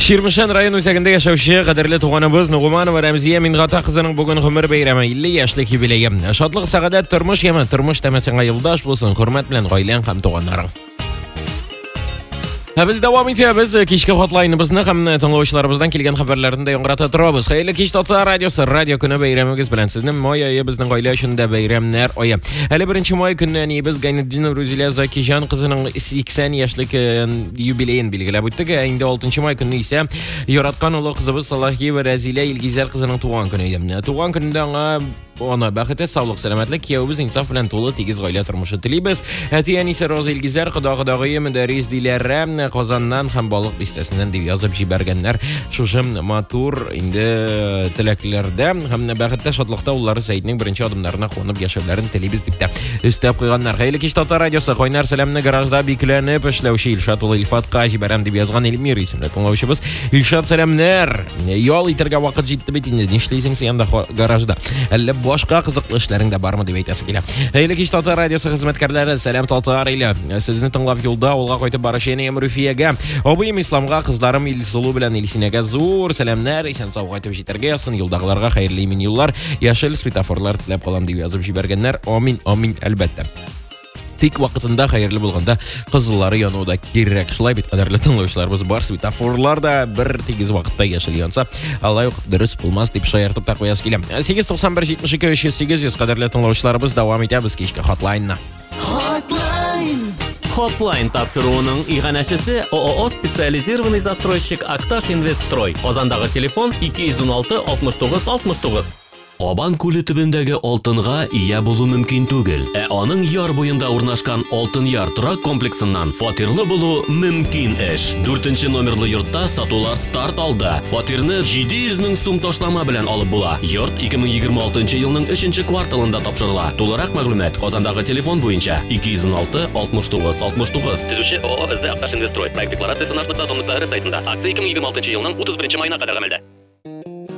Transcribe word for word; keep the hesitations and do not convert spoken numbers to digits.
Ширмышан район үзәгендә яшәүче кадерле туганыбыз Нугманова Рәмзия Мингата кызының бүген гомер бәйрәме илле яшьлек юбилее. Шатлык, сәгадәт, тормыш яме, тормыш тәмәсеңә юлдаш булсын. Хөрмәт белән гаиләң һәм туганнарың. Biz davam итәбез. Кичке хотлайныбызны һәм тыңлаучыларыбыздан килгән хәбәрләрне дә яңгырата торабыз. Хәерле кич, Татар радиосы, радио көне бәйрәмегез белән сезнең май ае безнең гаилә өчен дә бәйрәмнәр ае. Әле беренче май көннән без Гайнетдин Рузилә Закижан кызының сиксән яшьлек юбилеен билгеләп үттек. Инде алтынчы май көнне исә яраткан улы кызыбыз Салахиева Рәзилә Илгизәр кызының туган көне иде. Туган көнендә аңа Ona бәхете, саулык, сәламәтлек, кияүбез инсаф белән тулы тигез гаилә тормышы телибез. Әти әнисе Роза Илгизәр, кода-кодагые мөдәррис диләре Казаннан һәм Балык бистәсеннән дип язып җибәргәннәр. Шушы матур инде теләкләрдә һәм бәхеттә, шатлыкта уллары Сәйднең беренче адымнарына куанып яшәүләрен телибез дип тә өстәп куйганнар. Хәерле кич, Татар радиосы, кайнар сәламне гаражда бикләнеп эшләүче Илшат улы Илфатка җибәрәм дип язган Эльмир исемле тыңлаучыбыз. Илшат, сәламнәр. Ял итәргә вакыт җитте бит инде. Нишлисең син анда гаражда? Әллә башка кызыклы эшләрең дә бармы дип әйтәсе килә. Хәерле кич, Татар радиосы хезмәткәрләре, сәлам Татар иле. Сезне тыңлап юлда авылга кайтып баручы әнием Руфиягә, абыем Исламга, кызларым Илсулу белән Илсинәгә зур сәламнәр, исән сау кайтып җитәргә язсын. Юлдагыларга хәерле имин юллар, яшел светофорлар теләп калам дип язып җибәргәннәр. Амин, амин, әлбәттә. Тик вакытында хәерле булганда кызыллары януда кирәк. Шулай бит, кадерле тыңлаучыларыбыз, бар светофорлар да бер тигез вакытта яшел янса, алай ук дөрес булмас дип шаяртып та куясы килә. сигез туксан бер җитмеш ике өч йөз сигез йөз, кадерле тыңлаучыларыбыз, дәвам итәбез кичке хотлайнна. Hotline. Hotline тапшыруының иганәчесе ООО специализированный застройщик Акташ Инвестстрой. Казандагы телефон ике йөз уналты алтмыш тугыз алтмыш тугыз. Кабан күле төбендәге алтынга ия булу мөмкин түгел. Ә аның яр буенда урнашкан Алтын Яр торак комплексыннан фатирлы булу мөмкин эш. дүртенче номерлы йортта сатулар старт алды. Фатирны җиде йөз мең сум ташлама белән алып була. Йорт ике мең егерме алтынчы елның өченче кварталында тапшырыла. Тулырак мәгълүмат Казандагы телефон буенча ике йөз уналты алтмыш тугыз алтмыш тугыз. Төзүче ООО Акташ Инвестстрой. Проект декларациясе нашның датумлыклары сайтында. Акция ике мең егерме алтынчы елның утыз беренче маена кадәр гамәлдә.